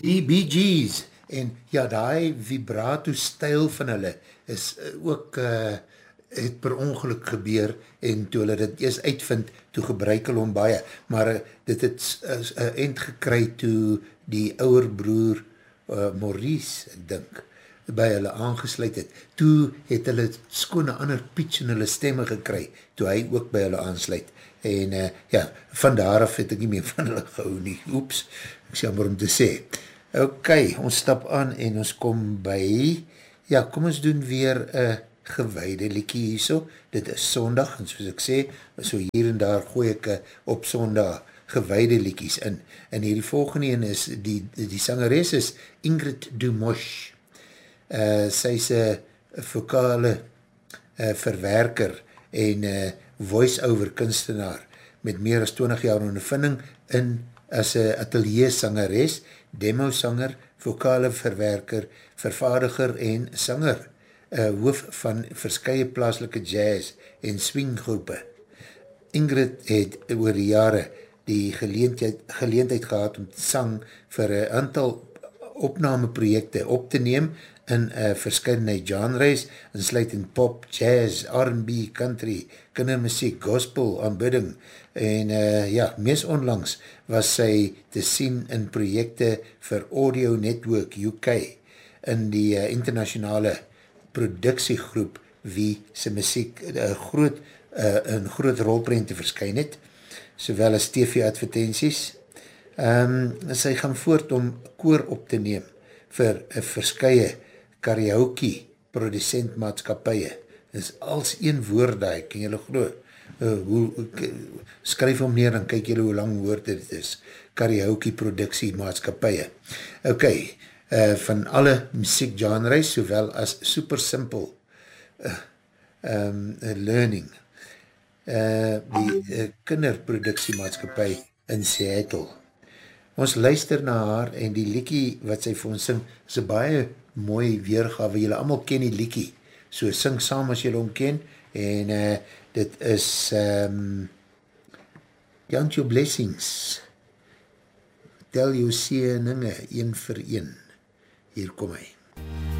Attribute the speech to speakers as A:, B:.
A: Die Bee Gees, en ja, die vibrato stijl van hulle is ook, het per ongeluk gebeur, en toe hulle dit eers uitvind, toe gebruik hulle hom baie, maar dit het eind gekry toe die ouer broer Maurice, ek dink, by hulle aangesluit het. Toe het hulle skone ander pitch in hulle stemme gekry, toe hy ook by hulle aansluit. En ja, van daaraf het ek nie meer van hulle gehou nie. Oeps, ek is jammer om te sê. Ok, ons stap aan en ons kom by, ja, kom ons doen weer gewyde liedjie hierso. Dit is Sondag, en soos ek sê, so hier en daar gooi ek op Sondag gewyde liedjies in. En hierdie volgende een is, die sangeres is Ingrid Dumosh. Sy is vokale verwerker en voice-over kunstenaar met meer as 20 jaar ondervinding as atelier sangeres, demo-sanger, vokale verwerker, vervaardiger en sanger, hoof van verskye plaaslike jazz en swinggroepe. Ingrid het oor die jare die geleentheid gehad om sang vir 'n aantal opnameprojekte op te neem in verskeidenheid genres, insluitend pop, jazz, R&B, country, kindermusiek, gospel, aanbidding, en ja, mees onlangs was sy te sien in projekte vir Audio Network UK, in die internationale productiegroep wie sy muziek een groot rolprente verskyn het, sowel as TV-advertenties. Sy gaan voort om koor op te neem vir verskye karaoke producentmaatskappye. Dit is als een woord daar, kan julle glo. Skryf hom neer en kyk julle hoe lang woord dit is. Karaoke productiemaatskappye. Ok, van alle muziekgenres, sowel as Super Simple Learning, die kinderproduksiemaatskappy in Seattle. Ons luister na haar en die liedjie wat sy vir ons sing, is een baie mooi weergawe. Julle allemaal ken die liedjie, so sing saam as julle hom ken, en dit is Count Your Blessings, tel jou seëninge een vir een. Hier kom hy.